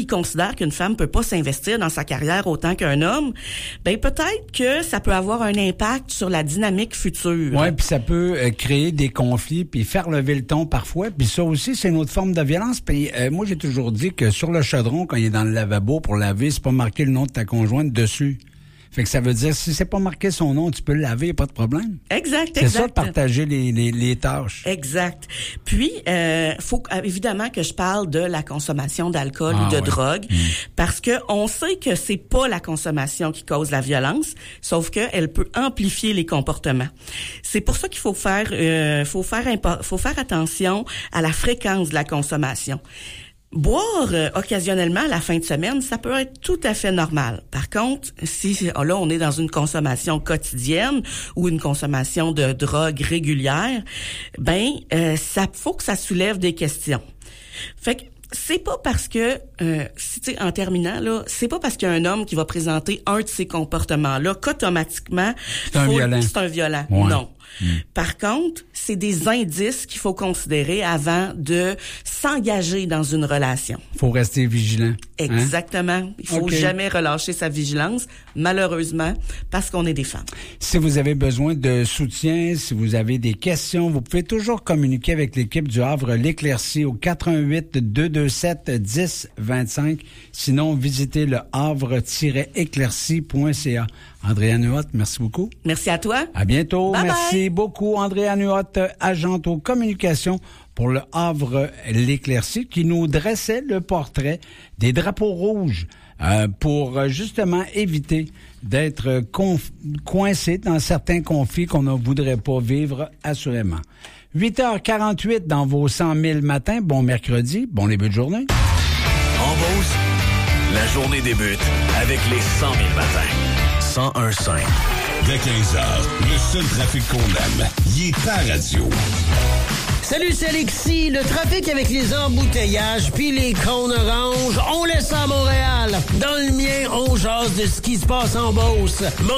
considère qu'une femme peut pas s'investir dans sa carrière autant qu'un homme, ben peut-être que ça peut avoir un impact sur la dynamique future. Ouais, puis ça peut créer des conflits, puis faire lever le ton parfois, puis ça aussi c'est une autre forme de violence. Puis moi j'ai toujours dit que sur le chaudron quand il est dans le lavabo pour laver, c'est pas marqué le nom de ta conjointe dessus. Fait que ça veut dire, si c'est pas marqué son nom, tu peux le laver, pas de problème. Exact. C'est ça, de partager les tâches. Exact. Puis, faut évidemment que je parle de la consommation d'alcool ou de drogue, parce que on sait que c'est pas la consommation qui cause la violence, sauf que elle peut amplifier les comportements. C'est pour ça qu'il faut faire attention à la fréquence de la consommation. Boire occasionnellement à la fin de semaine, ça peut être tout à fait normal. Par contre, si là on est dans une consommation quotidienne ou une consommation de drogue régulière, ben ça faut que ça soulève des questions. Fait que c'est pas parce que en terminant là, c'est pas parce qu'il y a un homme qui va présenter un de ces comportements-là qu'automatiquement c'est un violent. Ouais. Non. Par contre, c'est des indices qu'il faut considérer avant de s'engager dans une relation. Faut rester vigilant. Exactement. Il faut jamais relâcher sa vigilance, malheureusement, parce qu'on est des femmes. Si vous avez besoin de soutien, si vous avez des questions, vous pouvez toujours communiquer avec l'équipe du Havre L'Éclaircie au 418-227-1025. Sinon, visitez le havre-éclaircie.ca. Andréane Huot, merci beaucoup. Merci à toi. À bientôt. Bye merci bye. beaucoup, Andréane Huot, agente aux communications pour le Havre L'Éclaircie, qui nous dressait le portrait des drapeaux rouges pour justement éviter d'être coincé dans certains conflits qu'on ne voudrait pas vivre assurément. 8h48 dans vos 100 000 matins. Bon mercredi, bon début de journée. En Beauce, la journée débute avec les 100 000 matins. 101.5. Dès 15h, le seul trafic qu'on aime, il est à radio. Salut, c'est Alexis. Le trafic avec les embouteillages puis les cônes oranges, on laisse ça à Montréal. Dans le mien, on jase de ce qui se passe en Beauce.